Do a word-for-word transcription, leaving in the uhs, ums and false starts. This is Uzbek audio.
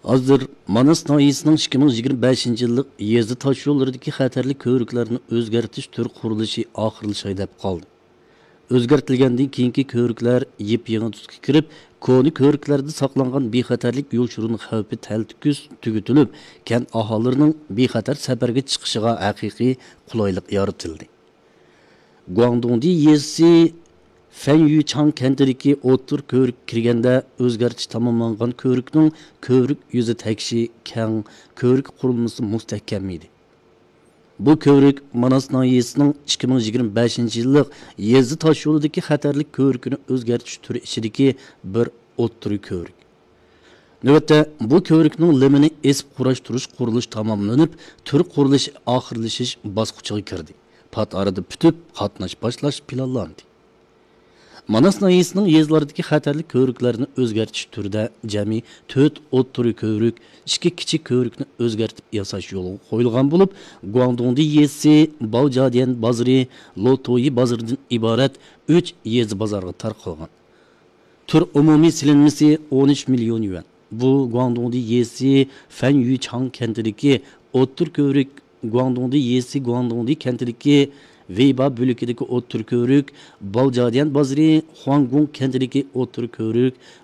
Hozir Manas noyisining ikki ming yigirma beshinchi yillik yezdi tosh yo'llaridagi xatarli ko'riklarni o'zgartirish turi qurilishi oxirlashay deb qoldi. O'zgartirilgandan keyingi ko'riklar yep-yangi tusga kirib, koni ko'riklarda saqlangan bexatarlik yo'lchirini xavfi taltikuz tugatilib, kent aholilarining bexatar safarga chiqishiga haqiqiy qulaylik yaratildi. Guangdongda yezisi Fen Yuchang kentidagi o'tir ko'rik kirganda o'zgartish tamomlangan ko'rikning ko'rik yuzi tekshi keng ko'rik qurilmasi mustahkam edi. Bu ko'rik Manas noyisining ikki ming yigirma beshinchi yillik yezdi tosh yo'lidagi xatarlik ko'rikini o'zgartish turi ichidagi bir o'tir ko'rik. Navbatda bu ko'rikning limini esib qurashtirish qurilish tamomlanib, tur qurilishi oxirlashish bosqichiga kirdi. Pat arada putib qatnash boshlash planlandi. Manas noyisining yezlaridagi xatarli ko'riklarni o'zgartish turida jami to'rt o'ttiri ko'rik, ikki kichik ko'rikni o'zgartib yasash yo'li qo'yilgan bo'lib, Guangdongda yezisi Baojadian bozori, Lotoyi bozoridan iborat uch yez bozorga tarqalgan. Tur umumiy silinmasi o'n uch million yuan. Bu Guangdongda yezisi Fen Yuchang kentidagi o'ttir ko'rik, Guangdongda yezisi Guangdongda kentidagi Weiba bölükideki otur körük, Baojadian bozori, Huanggung kentideki otur körük,